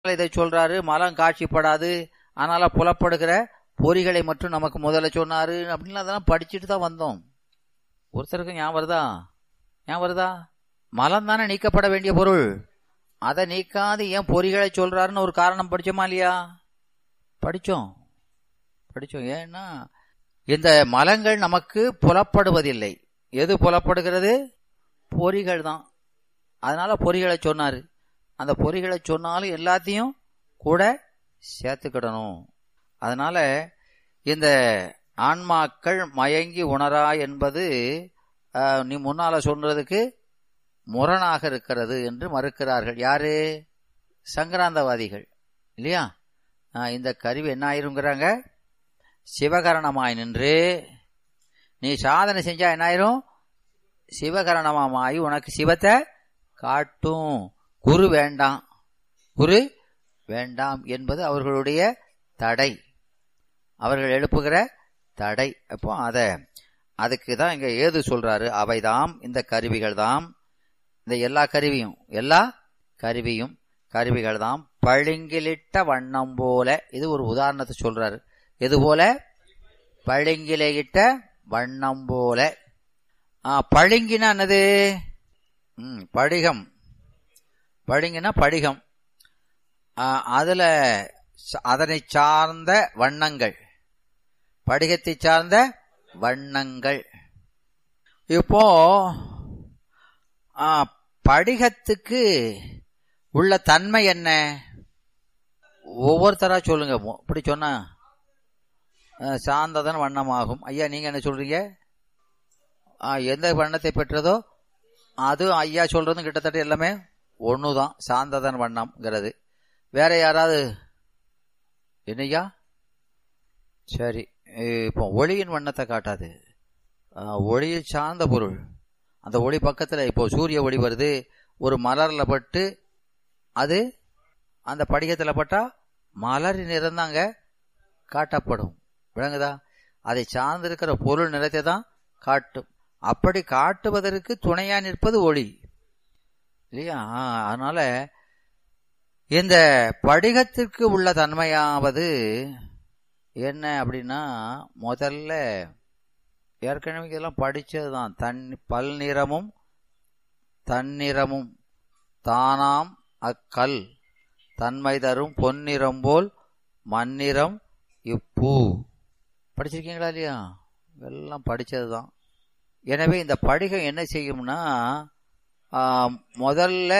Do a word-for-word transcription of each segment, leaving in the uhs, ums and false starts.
இதை சொல்றாரு. மலம் காட்சிப்படாது, அதனால புலப்படுகிற பொறிகளை மட்டும் நமக்கு முதல்ல சொன்னாரு அப்படின்னு அதெல்லாம் படிச்சுட்டு தான் வந்தோம். ஒருத்தருக்கு ஞாபகம் வருதா? ஞாபகம் வருதா? மலம் தானே நீக்கப்பட வேண்டிய பொருள், அதை நீக்காது ஏன் பொறிகளை சொல்றாருன்னு ஒரு காரணம் படிச்சோமா இல்லையா? படிச்சோம் படிச்சோம் ஏன்னா இந்த மலங்கள் நமக்கு புலப்படுவதில்லை. எது புலப்படுகிறது? பொறிகள் தான். அதனால பொறிகளை சொன்னாரு. அந்த பொறிகளை சொன்னாலும் எல்லாத்தையும் கூட சேர்த்துக்கிடணும். அதனால இந்த ஆன்மாக்கள் மயங்கி உணரா என்பது நீ முன்னால சொன்னதுக்கு முரணாக இருக்கிறது என்று மறுக்கிறார்கள். யாரு? சங்கராந்தவாதிகள் இல்லையா? இந்த கருவி என்ன ஆயிருங்கிறாங்க? சிவகரணமாய் நின்று நீ சாதனை செஞ்சா என்ன ஆயிரும்? சிவகரணமாய் உனக்கு சிவத்தை காட்டும். குரு வேண்டாம், குரு வேண்டாம் என்பது அவர்களுடைய தடை, அவர்கள் எழுப்புகிற தடை. அப்போ அத அதுக்கு தான் இங்க ஏது சொல்றாரு. அவைதாம் இந்த கருவிகள் தாம், இந்த எல்லா கருவியும் எல்லா கருவியும் கருவிகள் தாம் பளிங்கிலிட்ட வண்ணம் போல. இது ஒரு உதாரணத்தை சொல்றாரு. எது போல? பளிங்கிலிட்ட வண்ணம் போல. பளிங்கினா என்னது? ம் படிகம். பளிங்கினா படிகம். அதுல அதனை சார்ந்த வண்ணங்கள், படிகத்தை சார்ந்த வண்ணங்கள். இப்போ படிகத்துக்கு உள்ள தன்மை என்ன? ஒவ்வொருத்தரா சொல்லுங்க. இப்படி சொன்னா சார்ந்ததன் வண்ணமாகும். ஐயா நீங்க என்ன சொல்றீங்க? எந்த வண்ணத்தை பெற்றதோ அது ஐயா சொல்றதும் கிட்டத்தட்ட எல்லாமே ஒண்ணுதான், சார்ந்ததன் வண்ணம்ங்கிறது. வேற யாராவது என்னையா? சரி, இப்போ ஒளியின் வண்ணத்தை காட்டாது, ஒளியில் சார்ந்த பொருள். அந்த ஒளி பக்கத்துல இப்போ சூரிய ஒளி வருது, ஒரு மலர்ல பட்டு அது அந்த படிகத்துல பட்டா மலரின் நிறம் தாங்க காட்டப்படும். விளங்குதா? அதை சார்ந்திருக்கிற பொருள் நிறத்தை தான் காட்டும். அப்படி காட்டுவதற்கு துணையா நிற்பது ஒளி இல்லையா? அதனால இந்த படிகத்திற்கு உள்ள தன்மையாவது என்ன அப்படின்னா, முதல்ல ஏற்கனவே இதெல்லாம் படிச்சதுதான். தன் பல் நிறமும் தன்னிறமும் தானாம் அக்கல் தன்மை தரும் பொன்னிறம் போல் மண்ணிறம் இப்பூ. படிச்சிருக்கீங்களா இல்லையா? எல்லாம் படிச்சதுதான். எனவே இந்த படிகம் என்ன செய்யும்னா, முதல்ல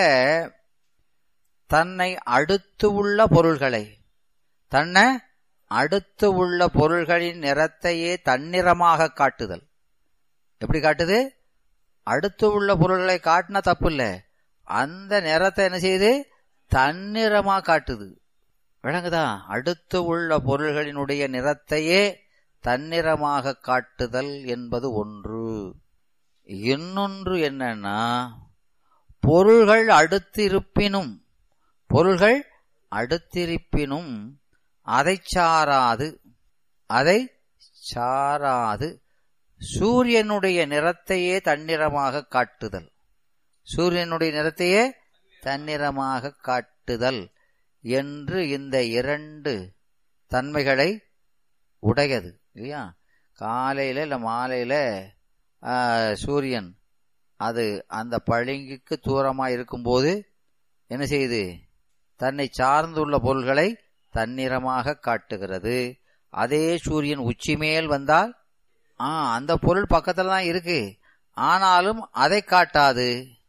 தன்னை அடுத்து உள்ள பொருள்களை, தன்னை அடுத்து உள்ள பொருள்களின் நிறத்தையே தன்னிறமாக காட்டுதல். எப்படி காட்டுது? அடுத்து உள்ள பொருள்களை காட்டினா தப்பு இல்லை, அந்த நிறத்தை என்ன செய்யுது? தன்னிறமா காட்டுது. விளங்குதா? அடுத்து உள்ள பொருள்களினுடைய நிறத்தையே தன்னிறமாக காட்டுதல் என்பது ஒன்று. இன்னொன்று என்னன்னா, பொருள்கள் அடுத்திருப்பினும் பொருள்கள் அடுத்திருப்பினும் அதை சாராது அதை சாராது சூரியனுடைய நிறத்தையே தன்னிறமாக காட்டுதல். சூரியனுடைய நிறத்தையே தன்னிறமாக காட்டுதல் என்று இந்த இரண்டு தன்மைகளை உடையது இல்லையா? காலையில இல்ல மாலையில சூரியன் அது அந்த பளிங்குக்கு தூரமா இருக்கும்போது என்ன செய்யுது? தன்னை சார்ந்துள்ள பொருள்களை தன்னிறமாக காட்டுகிறது. அதே சூரியன் உச்சி மேல் வந்தால் ஆ அந்த பொருள் பக்கத்துல தான் இருக்கு, ஆனாலும் அதை காட்டாது,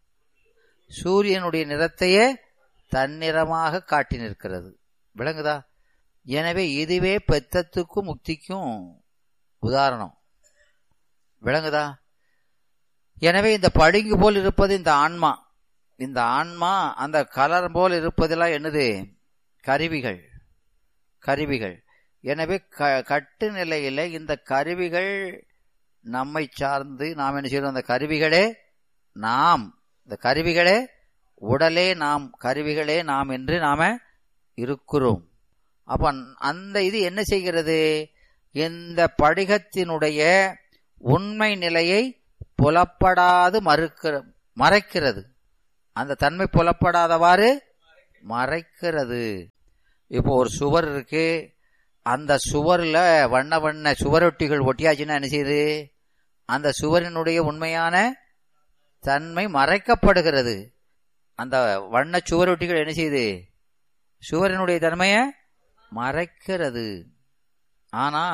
சூரியனுடைய நிறத்தையே தன்னிறமாக காட்டி நிற்கிறது. விளங்குதா? எனவே இதுவே பெத்தத்துக்கும் முக்திக்கும் உதாரணம். விளங்குதா? எனவே இந்த பளிங்கு போல் இருப்பது இந்த ஆன்மா. இந்த ஆன்மா அந்த கலர் போல் இருப்பதெல்லாம் என்னது? கருவிகள். கருவிகள். எனவே கட்டு நிலையில இந்த கருவிகள் நம்மை சார்ந்து நாம் என்ன செய்யறோம்? அந்த கருவிகளே நாம், இந்த கருவிகளே உடலே நாம், கருவிகளே நாம் என்று நாம இருக்கிறோம். அப்ப அந்த இது என்ன செய்கிறது? இந்த படிகத்தினுடைய உண்மை நிலையை புலப்படாது மறுக்கிற மறைக்கிறது. அந்த தன்மை புலப்படாதவாறு மறைக்கிறது. இப்போ ஒரு சுவர் இருக்கு, அந்த சுவர்ல வண்ண வண்ண சுவரொட்டிகள் ஒட்டியாச்சுன்னா என்ன செய்யுது? அந்த சுவரினுடைய உண்மையான தன்மை மறைக்கப்படுகிறது. அந்த வண்ண சுவரொட்டிகள் என்ன செய்யுது? சுவரினுடைய தன்மைய மறைக்கிறது. ஆனா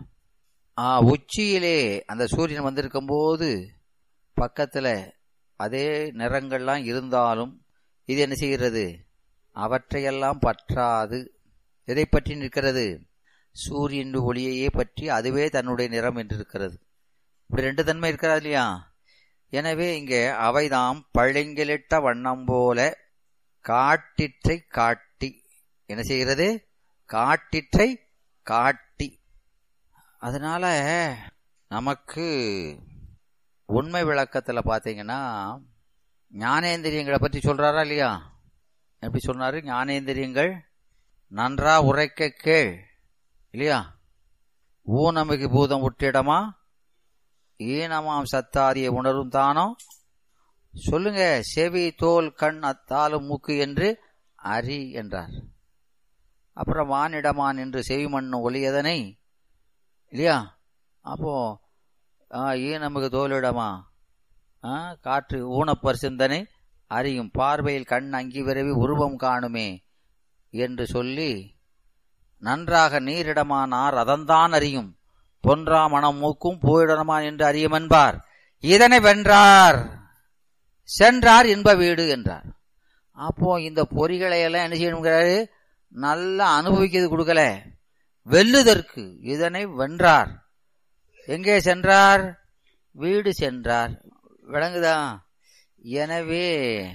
உச்சியிலே அந்த சூரியன் வந்திருக்கும் போது பக்கத்துல அதே நிறங்கள்லாம் இருந்தாலும் இது என்ன செய்கிறது? அவற்றையெல்லாம் பற்றாது. எதை பற்றி நிற்கிறது? சூரியன் ஒளியையே பற்றி அதுவே தன்னுடைய நிறம் என்று இருக்கிறது. இப்படி ரெண்டு தன்மை இருக்கிறது இல்லையா? எனவே இங்கே அவைதாம் பளிங்கிலிட்ட வண்ணம் போல காட்டிற்றை காட்டி என்ன செய்கிறது? காட்டிற்றை காட்டி. அதனால நமக்கு உண்மை விளக்கத்துல பாத்தீங்கன்னா ஞானேந்திரியங்களை பற்றி சொல்றாரா இல்லையா? எப்படி சொன்னாரு? ஞானேந்திரியங்கள் நன்றா உரைக்க கேள் இல்லையா? ஊனமிகு பூதம் உற்றிடமா ஈனமாம் சத்தாதிய உணரும் தானோ சொல்லுங்க. செவி தோல் கண் அத்தாலும் மூக்கு என்று அறி என்றார். அப்புறம் வானிடமான் என்று செவி மண்ணு ஒளியதனை இல்லையா? அப்போ ஈனமிகு தோலிடமா காற்று ஊனப்பர் சிந்தனை அறியும் பார்வையில் கண் அங்கி விரவி உருவம் காணுமே என்று சொல்லி நன்றாக நீரிடமானார் அதன்தான் அறியும் பொன்றா மனம் மூக்கும் பூயிடமான் என்று அறியுமென்பார். இதனை வென்றார் சென்றார் இன்ப வீடு என்றார். அப்போ இந்த பொறிகளை எல்லாம் என்ன செய்யணுங்கிறாரு? நல்லா அனுபவிக்கிறது கொடுக்கல, வெல்லுதற்கு இதனை வென்றார். எங்கே சென்றார்? வீடு சென்றார். விளங்குதா? எனவே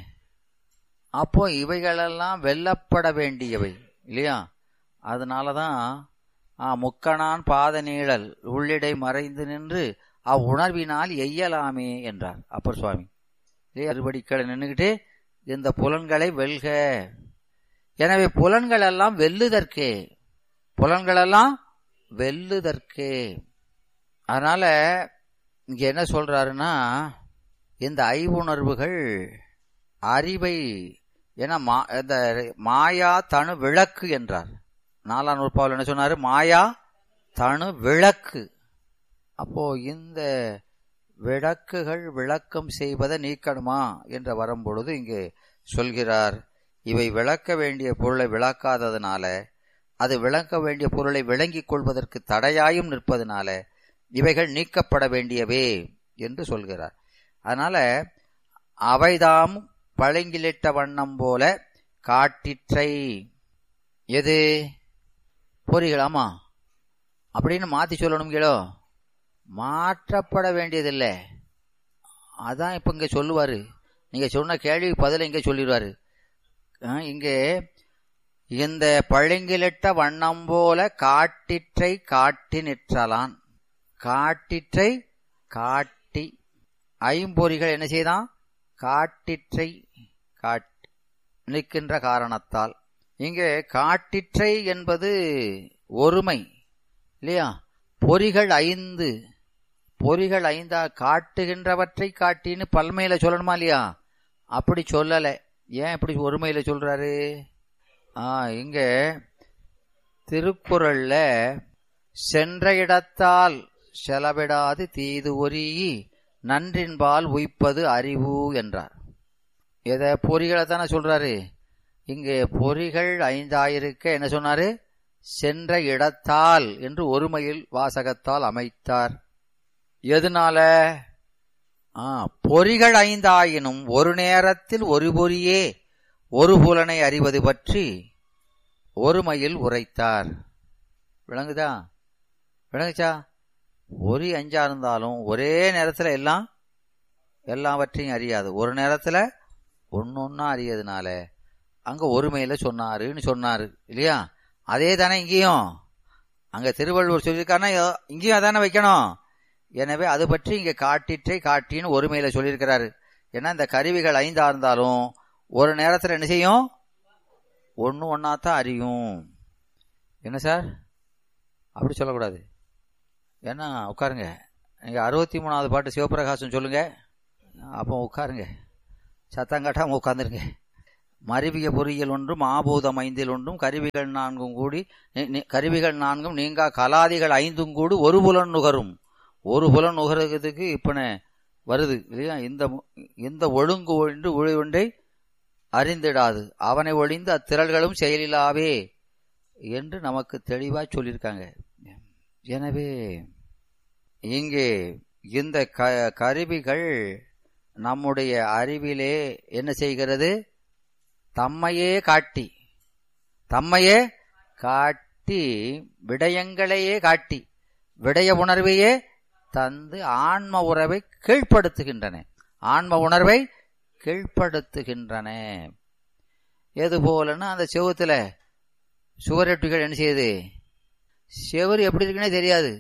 அப்போ இவைகளெல்லாம் வெல்லப்பட வேண்டியவை இல்லையா? அதனாலதான் முக்கணான் பாத நீழல் உள்ளிடை மறைந்து நின்று அவ்வுணர்வினால் எய்யலாமே என்றார் அப்பர் சுவாமி. அறுபடிக்களை நின்றுகிட்டு இந்த புலன்களை வெல்க. எனவே புலன்கள் எல்லாம் வெல்லுதற்கே, புலன்கள் எல்லாம் வெல்லுதற்கே. அதனால இங்க என்ன சொல்றாருன்னா, இந்த ஐவுணர்வுகள் அறிவை என இந்த மாயா தனு விளக்கு என்றார். நாலாம் நூற்பாவில் என்ன சொன்னாரு? மாயா தனு விளக்கு. அப்போ இந்த விளக்குகள் விளக்கம் செய்வதை நீக்கணுமா என்ற வரும்பொழுது இங்கே சொல்கிறார், இவை விளக்க வேண்டிய பொருளை விளக்காததுனால, அது விளக்க வேண்டிய பொருளை விளங்கிக் கொள்வதற்கு தடையாயும் நிற்பதனால இவைகள் நீக்கப்பட வேண்டியவே என்று சொல்கிறார். அதனால அவைதாம் பளிங்கிலிட்ட வண்ணம் போல காட்டிற்றை எது பொறிகளாமா அப்படின்னு மாத்தி சொல்லணுங்களோ? மாற்றப்பட வேண்டியதில்லை. அதான் இப்ப இங்க சொல்லுவாரு. நீங்க சொன்ன கேள்வி பதில இங்க சொல்லிடுவாரு. இங்கே இந்த பளிங்கிலிட்ட வண்ணம் போல காட்டிற்றை காட்டி நிற்றலான். காட்டிற்றை காட்டி ஐம்பொறிகள் என்ன செய்தான்? காட்டிற்றை காட்டி நிற்கின்ற காரணத்தால் இங்கே காட்டிற்றை என்பது ஒருமை இல்லையா? பொறிகள் ஐந்து, பொறிகள் ஐந்தா காட்டுகின்றவற்றை காட்டின்னு பல்மையில சொல்லணுமா இல்லையா? அப்படி சொல்லல. ஏன் இப்படி ஒருமையில சொல்றாரு? ஆஹ் இங்க திருக்குறள்ல சென்ற இடத்தால் செலவிடாது தீது ஒரி நன்றின்பால் உய்ப்பது அறிவு என்றார். எதை? பொறிகளை தானே சொல்றாரு. இங்கே பொறிகள் ஐந்தாயிருக்க என்ன சொன்னாரு? சென்ற இடத்தால் என்று ஒருமையில் வாசகத்தால் அமைத்தார். எதனால? பொறிகள் ஐந்தாயினும் ஒரு நேரத்தில் ஒரு பொறியே ஒரு புலனை அறிவது பற்றி ஒருமையில் உரைத்தார். விளங்குதா? விளங்குச்சா? ஒரு அஞ்சா இருந்தாலும் ஒரே நேரத்துல எல்லாம் எல்லாவற்றையும் அறியாது, ஒரு நேரத்துல ஒன்னொன்னா அறியதுனால அங்க ஒருமையில சொன்னாருன்னு சொன்னாரு இல்லையா? அதே தானே இங்கேயும். அங்க திருவள்ளுவர் சொல்லியிருக்காருன்னா இங்கேயும் அதானே வைக்கணும். எனவே அது பற்றி இங்க காட்டிற்றை காட்டின்னு ஒருமையில சொல்லியிருக்கிறாரு. ஏன்னா இந்த கருவிகள் ஐந்தா இருந்தாலும் ஒரு நேரத்துல என்ன செய்யும்? ஒன்னு ஒன்னாத்தான் அறியும். என்ன சார் அப்படி சொல்லக்கூடாது. ஏன்னா உட்காருங்க, நீங்க அறுபத்தி மூணாவது பாட்டு சிவபிரகாசம் சொல்லுங்க. அப்போ உட்காருங்க, சத்தம் காட்டாம உட்காந்துருங்க. மருவிய பொறியியல் ஒன்றும் ஆபூதம் ஐந்தில் ஒன்றும் கருவிகள் நான்கும் கூடி கருவிகள் நான்கும் நீங்கா கலாதிகள் ஐந்தும் கூடி ஒரு புலன் நுகரும். ஒரு புலன் நுகரத்துக்கு இப்ப வருது இல்லையா? இந்த இந்த ஒழுங்கு ஒன்று ஒன்றை அறிந்திடாது அவனை ஒழிந்து அத்திரள்களும் செயலிலாவே என்று நமக்கு தெளிவா சொல்லியிருக்காங்க. எனவே இங்கே இந்த கருவிகள் நம்முடைய அறிவிலே என்ன செய்கிறது? தம்மையே காட்டி தம்மையே காட்டி விடயங்களையே காட்டி விடய உணர்வையே தந்து ஆன்ம உறவை கீழ்ப்படுத்துகின்றன. ஆன்ம உணர்வை கீழ்ப்படுத்துகின்றன. எது போலன்னா அந்த செவுத்துல சுவரொட்டிகள் என்ன செய்யுது? செவரு எப்படி இருக்குன்னே தெரியாது,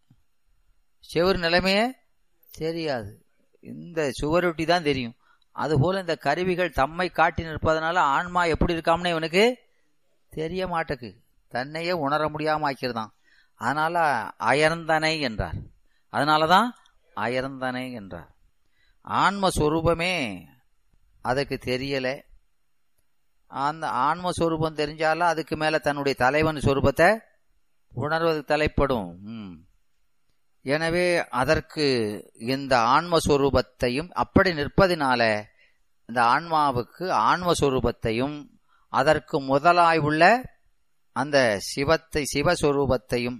செவரு நிலைமையே தெரியாது, இந்த சுவரொட்டி தான் தெரியும். அதுபோல இந்த கருவிகள் தம்மை காட்டி நிற்பதனால ஆன்மா எப்படி இருக்காம்னு இவனுக்கு தெரிய மாட்டேக்கு, தன்னையே உணர முடியாம ஆக்கிருதான். அதனால அயர்ந்தனை என்றார். அதனாலதான் அயர்ந்தனை என்றார். ஆன்மஸ்வரூபமே அதுக்கு தெரியல. அந்த ஆன்மஸ்வரூபம் தெரிஞ்சாலும் அதுக்கு மேல தன்னுடைய தலைவன் சொரூபத்தை உணர்வதற்கு தலைப்படும். எனவே அதற்கு இந்த ஆன்மஸ்வரூபத்தையும் அப்படி நிற்பதினால இந்த ஆன்மாவுக்கு ஆன்மஸ்வரூபத்தையும் அதற்கு முதலாய் உள்ள அந்த சிவத்தை சிவஸ்வரூபத்தையும்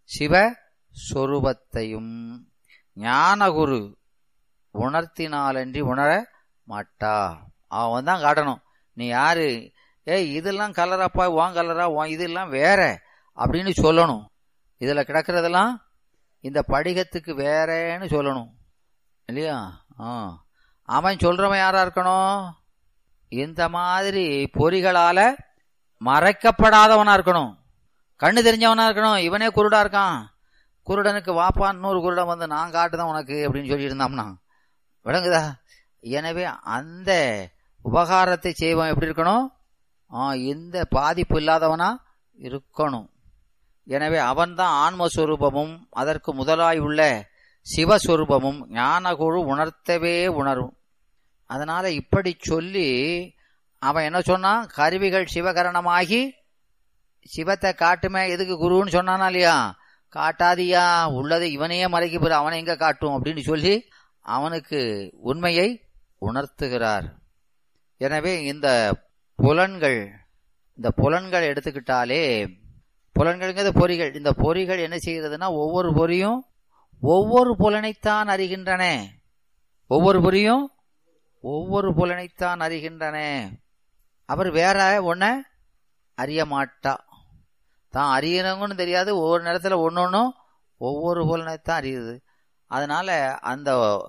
சிவஸ்வரூபத்தையும் ஞானகுரு உணர்த்தினாலன்றி உணர மாட்டா. அவன் தான் காட்டணும். நீ யாரு? ஏய் இதெல்லாம் கலராப்பா, வான் கலரா, வான் இதெல்லாம் வேற அப்படின்னு சொல்லணும். இதுல கிடக்கிறதெல்லாம் இந்த படிகத்துக்கு வேறேன்னு சொல்லணும் இல்லையா? ஆஹ் அவன் சொல்றவன் யாரா இருக்கணும்? இந்த மாதிரி பொறிகளால மறைக்கப்படாதவனா இருக்கணும், கண்ணு தெரிஞ்சவனா இருக்கணும். இவனே குருடா இருக்கான், குருடனுக்கு வாப்பா இன்னொரு குருடன் வந்து நான் காட்டுதான் உனக்கு அப்படின்னு சொல்லி இருந்தாம்னா விளங்குதா? எனவே அந்த உபகாரத்தை செய்வன் எப்படி இருக்கணும்? ஆஹ் எந்த பாதிப்பு இல்லாதவனா இருக்கணும். எனவே அவன்தான் ஆன்மஸ்வரூபமும் அதற்கு முதலாய் உள்ள சிவஸ்வரூபமும் ஞானகுரு உணர்த்தவே உணரும். அதனால இப்படி சொல்லி அவன் என்ன சொன்னான்? கருவிகள் சிவகரணமாகி சிவத்தை காட்டுமே, எதுக்கு குருன்னு சொன்னானா இல்லையா? காட்டாதியா, உள்ளதை இவனையே மறைக்க போற, அவனை எங்க காட்டும் அப்படின்னு சொல்லி அவனுக்கு உண்மையை உணர்த்துகிறார். எனவே இந்த புலன்கள் இந்த புலன்கள் எடுத்துக்கிட்டாலே, புலன்கள்ங்கிறது பொறிகள். இந்த பொறிகள் என்ன செய்கிறதுனா ஒவ்வொரு பொறியும் ஒவ்வொரு புலனைத்தான் அறிகின்றன. ஒவ்வொரு பொறியும் ஒவ்வொரு புலனைத்தான் அறிகின்றன. அவர் வேற ஒன்ன அறிய மாட்டா. தான் அறியறவங்கன்னு தெரியாது, ஒவ்வொரு நேரத்துல ஒன்னொன்னும் ஒவ்வொரு புலனைத்தான் அறியுது. அதனால அந்த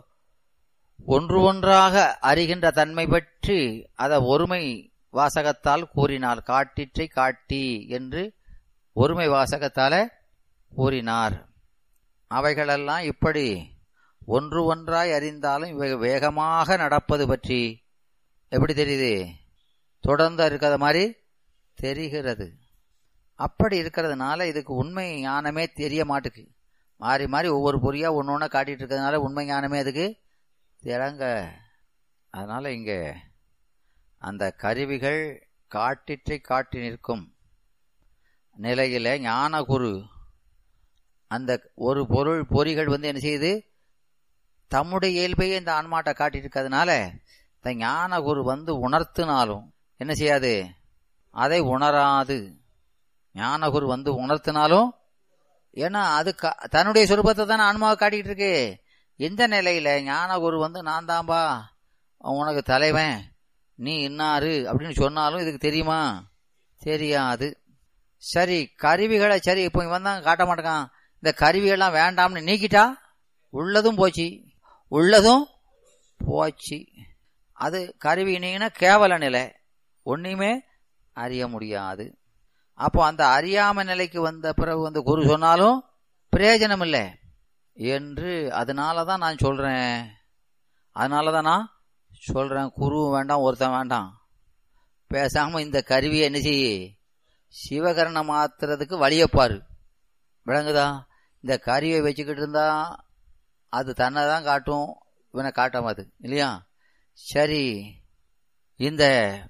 ஒன்று ஒன்றாக அறிகின்ற தன்மை பற்றி அதை ஒருமை வாசகத்தால் கூறினார். காட்டிற்றை காட்டி என்று ஒருமை வாசகத்தால கூறினார். அவைகளெல்லாம் இப்படி ஒன்று ஒன்றாய் அறிந்தாலும் இவை வேகமாக நடப்பது பற்றி எப்படி தெரியுது? தொடர்ந்து இருக்கிற மாதிரி தெரிகிறது. அப்படி இருக்கிறதுனால இதுக்கு உண்மை ஞானமே தெரிய மாட்டுக்கு. மாறி மாறி ஒவ்வொரு பொறியா ஒன்று ஒன்றா காட்டிட்டு இருக்கிறதுனால உண்மை ஞானமே அதுக்கு திறங்க. அதனால இங்க அந்த கருவிகள் காட்டிற்றை காட்டி நிற்கும் நிலையில ஞானகுரு அந்த ஒரு பொருள் பொறிகள் வந்து என்ன செய்யுது? தம்முடைய இயல்பையே இந்த ஆன்மாட்டை காட்டிட்டு இருக்கிறதுனால இந்த ஞானகுரு வந்து உணர்த்தினாலும் என்ன செய்யாது? அதை உணராது. ஞானகுரு வந்து உணர்த்தினாலும், ஏன்னா அது தன்னுடைய சுரூபத்தை தானே ஆன்மாவை காட்டிட்டு இருக்கு. எந்த நிலையில ஞானகுரு வந்து நான் தான்பா உனக்கு தலைவன், நீ இன்னாரு அப்படின்னு சொன்னாலும் இதுக்கு தெரியுமா? தெரியாது. சரி, கருவிகளை சரி இப்போ இவன் தான் காட்ட மாட்டேங்கான், இந்த கருவிகள்லாம் வேண்டாம்னு நீக்கிட்டா உள்ளதும் போச்சு, உள்ளதும் போச்சு. அது கருவி நீங்கன்னா கேவல நிலை, ஒன்றையுமே அறிய முடியாது. அப்போ அந்த அறியாம நிலைக்கு வந்த பிறகு வந்து குரு சொன்னாலும் பிரயோஜனம் இல்லை என்று அதனாலதான் நான் சொல்றேன். அதனாலதான் நான் சொல்றேன், குரு வேண்டாம், ஒருத்தன் வேண்டாம், பேசாம இந்த கருவியை என்ன செய்ய சிவகரணம் மாத்துறதுக்கு வழியப்பாரு. விளங்குதா? இந்த கருவியை வச்சுக்கிட்டு இருந்தா அது தன்னை தான் காட்டும், இவனை காட்டாமது இல்லையா? சரி, இந்த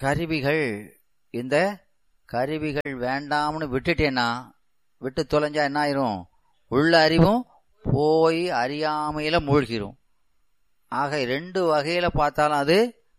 கருவிகள், இந்த கருவிகள் வேண்டாம்னு விட்டுட்டேன்னா, விட்டு தொலைஞ்சா என்ன ஆயிரும்? உள்ள அறிவும் போய் அறியாமையில மூழ்கிரும். ஆக ரெண்டு வகையில பார்த்தாலும் அது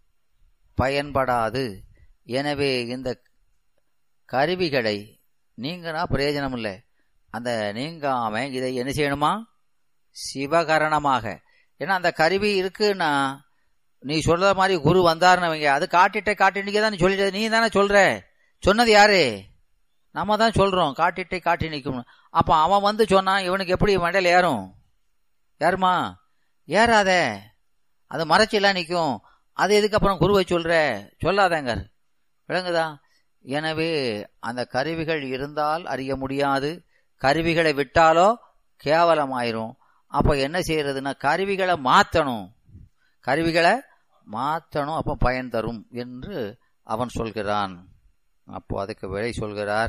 பயன்படாது. எனவே இந்த கருவிகளை நீங்கனா பிரயோஜனம் இல்லை. அந்த நீங்காம இதை என்ன செய்யணுமா? சிவகரணமாக. ஏன்னா அந்த கருவி இருக்குன்னா நீ சொல்ற மாதிரி குரு வந்தாருன்னு அது காட்டிட்ட காட்டினிக்கே தான் நீ சொல்லிட்டு, நீ தானே சொல்ற. சொன்னது யாரு? நம்ம தான் சொல்றோம் காட்டிட்டை காட்டி நிற்கும். அப்ப அவன் வந்து சொன்னான், இவனுக்கு எப்படி மண்டையில் ஏறும்? யாருமா? ஏறாத, அது மறைச்செல்லாம் நிற்கும். அது எதுக்கு அப்புறம் குருவை சொல்ற? சொல்லாதங்க, விளங்குதா? எனவே அந்த கருவிகள் இருந்தால் அறிய முடியாது, கருவிகளை விட்டாலோ கேவலமாயிரும். அப்ப என்ன செய்யறதுன்னா கருவிகளை மாத்தணும், கருவிகளை மாத்தணும், அப்ப பயன் தரும் என்று அவன் சொல்கிறான். அப்போ அதுக்கு விடை சொல்கிறார்,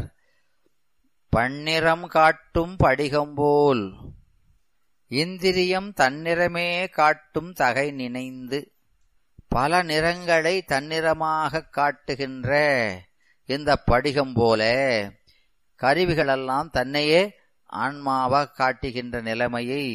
பன்னிறம் காட்டும் படிகம்போல் இந்திரியம் தன்னிறமே காட்டும் தகை நினைந்து. பல நிறங்களை தன்னிறமாக காட்டுகின்ற இந்த படிகம் போல கருவிகளெல்லாம் தன்னையே ஆன்மாவாக காட்டுகின்ற நிலைமையை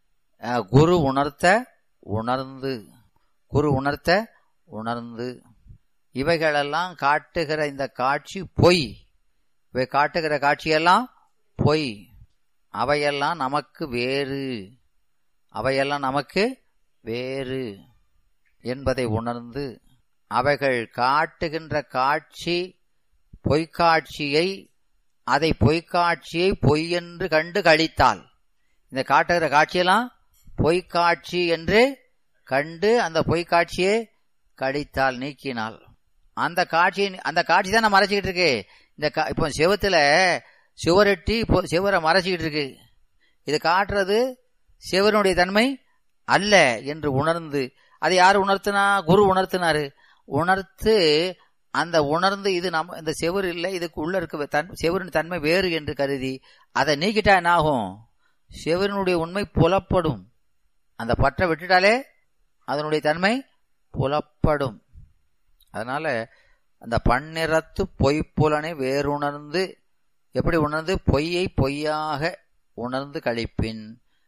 குரு உணர்த்த உணர்ந்து குரு உணர்த்த உணர்ந்து இவைகளெல்லாம் காட்டுகிற இந்த காட்சி பொய். இவை காட்டுகிற காட்சியெல்லாம் பொய். அவையெல்லாம் நமக்கு வேறு, அவையெல்லாம் நமக்கு வேறு என்பதை உணர்ந்து அவைகள் காட்டுகின்ற காட்சி பொய்க்காட்சியை, அதை பொய்க்காட்சியை பொய் என்று கண்டு கழித்தால், இந்த காட்டுகிற காட்சியெல்லாம் பொய்க்காட்சி என்று கண்டு அந்த பொய்க்காட்சியை கழித்தால், நீக்கினால், அந்த காட்சி அந்த காட்சி தான் மறைச்சிக்கிட்டு இருக்கு. இந்த இப்போ சிவத்துல சுவரெட்டி இப்போ சிவரை மறைச்சிக்கிட்டு இருக்கு. இது காட்டுறது சிவனுடைய தன்மை அல்ல என்று உணர்ந்து, அதை யாரு உணர்த்தினா? குரு உணர்த்தினாரு. உணர்த்து அந்த உணர்ந்து இது நம்ம இந்த செவர் இல்லை, இதுக்கு உள்ள இருக்க தன் செவரின் தன்மை வேறு என்று கருதி அதை நீக்கிட்டா என்ன ஆகும்? செவரினுடைய உண்மை புலப்படும். அந்த பற்றை விட்டுட்டாலே அதனுடைய தன்மை புலப்படும். அதனால அந்த பன்னிறத்து பொய்ப்புலனை வேறுணர்ந்து, எப்படி உணர்ந்து? பொய்யை பொய்யாக உணர்ந்து கழிப்பின்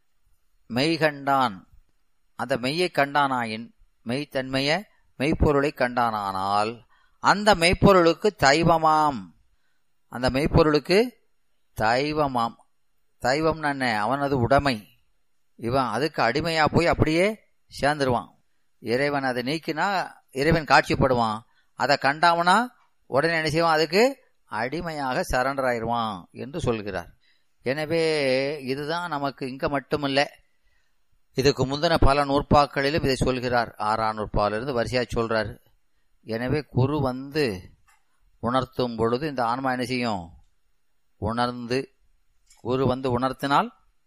மெய்கண்டான். அந்த மெய்யை கண்டானாயின், மெய்த்தன்மைய மெய்ப்பொருளை கண்டானால் அந்த மெய்ப்பொருளுக்கு தெய்வமாம். அந்த மெய்ப்பொருளுக்கு தெய்வமாம். தெய்வம் என்ன? அவனது உடைமை. இவன் அதுக்கு அடிமையா போய் அப்படியே சேர்ந்துருவான். இறைவன் அதை நீக்கினா இறைவன் காட்சிப்படுவான். அதை கண்டாவனா உடனே என்ன செய்வான்? அதுக்கு அடிமையாக சரண்டர் ஆயிடுவான் என்று சொல்கிறார். எனவே இதுதான் நமக்கு இங்க மட்டுமில்லை, இதுக்கு முந்தின பல நூற்பாக்களிலும் இதை சொல்கிறார். ஆறாம் நூற்பாலிருந்து வரிசையா சொல்றாரு. எனவே குரு வந்து உணர்த்தும் பொழுது இந்த ஆன்மா என்ன செய்யும்? உணர்ந்து, குரு வந்து உணர்த்தினால்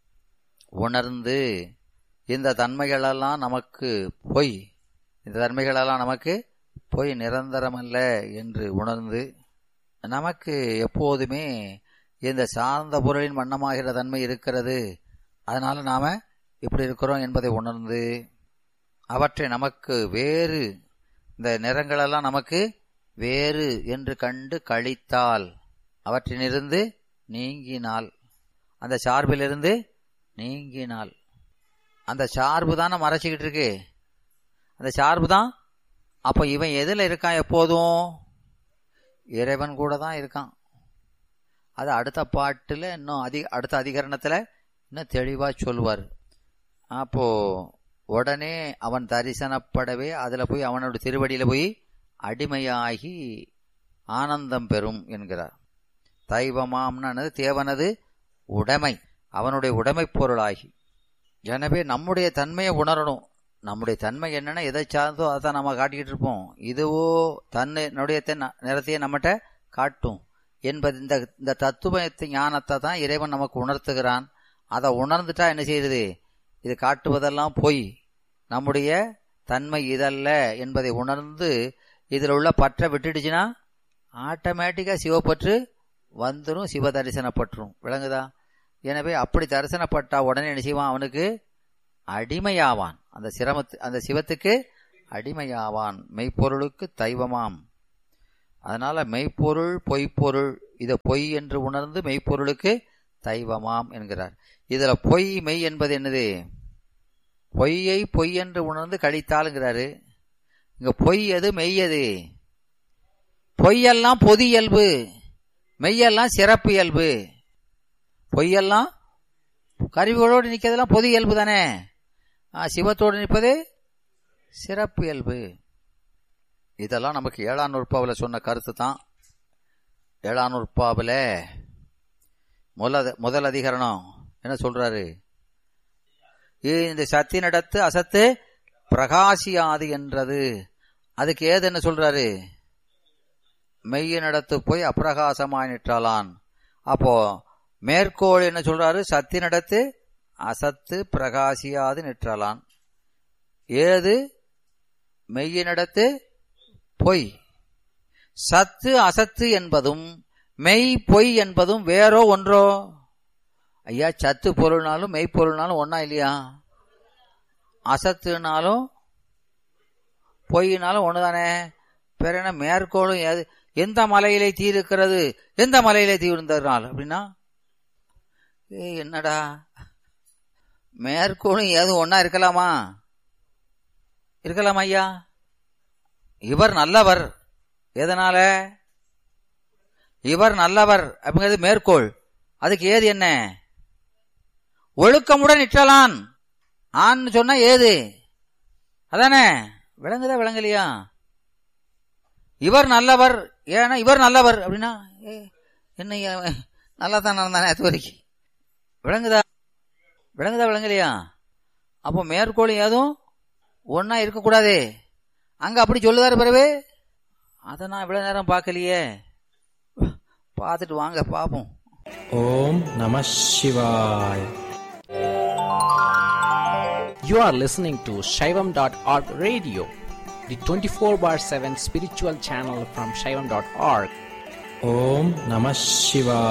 உணர்ந்து இந்த தன்மைகளெல்லாம் நமக்கு பொய், இந்த தன்மைகளெல்லாம் நமக்கு பொய், நிரந்தரமல்ல என்று உணர்ந்து, நமக்கு எப்போதுமே இந்த சார்ந்த பொருளின் வண்ணமாகிற தன்மை இருக்கிறது, அதனால நாம இப்படி இருக்கிறோம் என்பதை உணர்ந்து, அவற்றை நமக்கு வேறு, இந்த நிறங்களெல்லாம் நமக்கு வேறு என்று கண்டு கழித்தால், அவற்றினிருந்து நீங்கினால், அந்த சார்பிலிருந்து நீங்கினால், அந்த சார்பு தானே மறைச்சிக்கிட்டு இருக்கு, அந்த சார்பு தான். அப்ப இவன் எதுல இருக்கான்? எப்போதும் இறைவன் கூட தான் இருக்கான். அது அடுத்த பாட்டுல இன்னும் அதிக அடுத்த அதிகரணத்துல இன்னும் தெளிவா சொல்லுவார். அப்போ உடனே அவன் தரிசனப்படவே அதுல போய் அவனோட திருவடியில போய் அடிமையாகி ஆனந்தம் பெறும் என்கிறார். தெய்வமாம்னது தேவனது உடைமை, அவனுடைய உடைமை பொருளாகி. எனவே நம்முடைய தன்மையை உணரணும். நம்முடைய தன்மை என்னன்னா எதை சார்ந்தோ அதான் நம்ம காட்டிக்கிட்டு இருப்போம். இதுவோ தன்னுடைய நிறத்தையே நம்மகிட்ட காட்டும் என்பது இந்த இந்த தத்துவத்தை ஞானத்தை தான் இறைவன் நமக்கு உணர்த்துகிறான். அதை உணர்ந்துட்டா என்ன செய்யுது? இது காட்டுவதெல்லாம் பொய், நம்முடைய தன்மை இதல்ல என்பதை உணர்ந்து இதில் உள்ள பற்றை விட்டுடுச்சுன்னா ஆட்டோமேட்டிக்கா சிவப்பற்று வந்துடும், சிவ தரிசனப்பற்றும். விளங்குதா? எனவே அப்படி தரிசனப்பட்டா உடனே என்ன செய்வான்? அவனுக்கு அடிமையாவான், அந்த சிரமத்து அந்த சிவத்துக்கு அடிமையாவான். மெய்ப்பொருளுக்கு தெய்வமாம். அதனால மெய்ப்பொருள் பொய்ப்பொருள், இதை பொய் என்று உணர்ந்து மெய்ப்பொருளுக்கு தெய்வமாம் என்கிறார். இதுல பொய் மெய் என்பது என்னது? பொய்யை பொய் என்று உணர்ந்து கழித்தாளுங்கிறாரு. இங்க பொய் எது மெய் எது? பொய்யெல்லாம் பொது இயல்பு, மெய்யெல்லாம் சிறப்பு இயல்பு. பொய்யெல்லாம் கருவிகளோடு நிற்கிறதெல்லாம் பொது இயல்பு தானே, சிவத்தோடு நிற்பது சிறப்பு இயல்பு. இதெல்லாம் நமக்கு ஏழாம் நூற்பாவில் சொன்ன கருத்து தான். ஏழாம் நூற்பாவில் முதல் முதல் அதிகரணம் என்ன சொல்றாரு? இந்த சத்தினிடத்து அசத்து பிரகாசியாது என்றது. அதுக்கு ஏது என்ன சொல்றாரு? மெய்யினிடத்து போய் அப்பிரகாசமாய் நிற்றாளான். அப்போ மேற்கோள் என்ன சொல்றாரு? சத்தினிடத்து அசத்து பிரகாசியாது நிற்றாளான். ஏது? மெய்யினிடத்து பொய். சத்து அசத்து என்பதும் மெய் பொய் என்பதும் வேறோ ஒன்றோ? ஐயா, சத்து பொருள்னாலும் மெய்ப்பொருள்னாலும் ஒன்னா இல்லையா? அசத்துனாலும் பொய்னாலும் ஒண்ணுதானே. பேர் என்ன? மேற்கோளும் ஏது? எந்த மலையிலே தீ இருக்கிறது, எந்த மலையிலே தீ விழுந்தால் அப்படின்னா ஏ என்னடா, மேற்கோளும் ஏதும் ஒன்னா இருக்கலாமா? இருக்கலாமா ஐயா? இவர் நல்லவர், எதனால? இவர் நல்லவர் அப்படிங்கிறது மேற்கோள். அதுக்கு ஏது என்ன? ஒழுக்கமுடன் நிற்றலான். ஆன்னு சொன்னா ஏது? அதானே. விளங்குதா விளங்கலையா? இவர் நல்லவர், ஏன்னா இவர் நல்லவர் அப்படின்னா என்ன? நல்லா தான் நடந்தானே அது வரைக்கும். விளங்குதா விளங்குதா விளங்கலையா? அப்போ மேற்கோள் ஏதும் ஒன்னா இருக்கக்கூடாது. அங்க அப்படி சொல்லுதாரு பிறகு. அதை நான் இவ்வளவு நேரம் பார்க்கலையே, பார்த்துட்டு வாங்க பாப்போம். ஓம் நம சிவாய். You are listening to Shaivam dot org radio, the twenty-four bar seven spiritual channel from Shaivam dot org. Om Namah Shivaya.